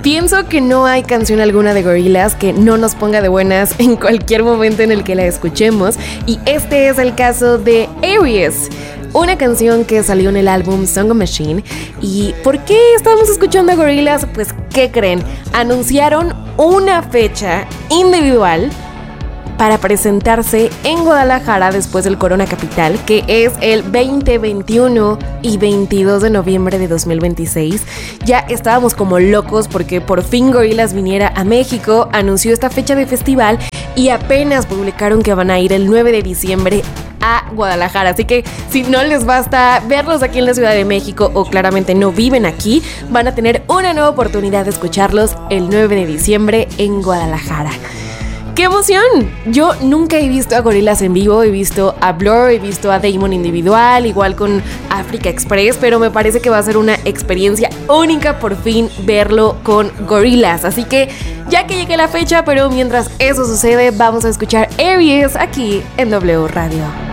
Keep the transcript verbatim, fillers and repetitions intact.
Pienso que no hay canción alguna de Gorillaz que no nos ponga de buenas en cualquier momento en el que la escuchemos, y este es el caso de Aries, una canción que salió en el álbum Song Machine. ¿Y por qué estamos escuchando a Gorillaz? Pues, ¿qué creen? Anunciaron una fecha individual para presentarse en Guadalajara después del Corona Capital, que es el veinte, veintiuno y veintidós de noviembre de dos mil veintiséis. Ya estábamos como locos porque por fin Gorillaz viniera a México, anunció esta fecha de festival y apenas publicaron que van a ir el nueve de diciembre a Guadalajara. Así que si no les basta verlos aquí en la Ciudad de México o claramente no viven aquí, van a tener una nueva oportunidad de escucharlos el nueve de diciembre en Guadalajara. ¡Qué emoción! Yo nunca he visto a Gorillaz en vivo, he visto a Blur, he visto a Damon individual, igual con Africa Express, pero me parece que va a ser una experiencia única por fin verlo con Gorillaz. Así que ya que llegue la fecha, pero mientras eso sucede, vamos a escuchar Aries aquí en W Radio.